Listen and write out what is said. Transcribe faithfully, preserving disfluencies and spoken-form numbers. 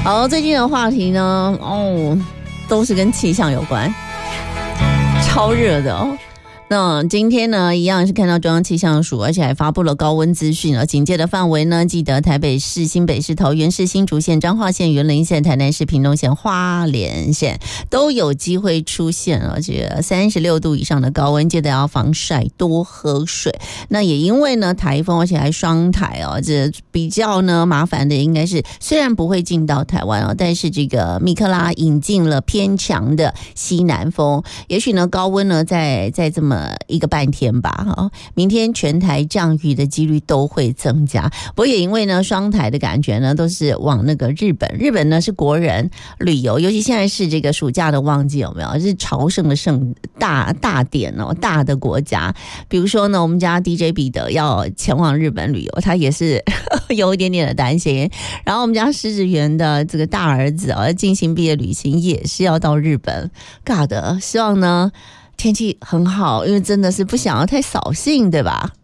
好，最近的话题呢，哦，都是跟气象有关，超热的哦。那今天呢，一样是看到中央气象署，而且还发布了高温资讯了。警戒的范围呢，记得台北市、新北市、桃园市、新竹县、彰化县、员林县、台南市、屏东县、花莲县都有机会出现，而且三十六度以上的高温，记得要防晒，多喝水。那也因为呢台风，而且还双台哦，这比较呢麻烦的应该是，虽然不会进到台湾哦，但是这个密克拉引进了偏强的西南风，也许呢高温呢在在这么一个半天吧，哈，明天全台降雨的几率都会增加。不过也因为呢双台的感觉呢都是往那个日本，日本呢是国人旅游，尤其现在是这个暑假的旺季，有没有？是朝圣的盛大大点哦，大的国家。比如说呢，我们家 D J 彼得要前往日本旅游，他也是有一点点的担心。然后我们家狮子园的这个大儿子啊，进行毕业旅行也是要到日本，尬的，希望呢天气很好，因为真的是不想要太扫兴，对吧？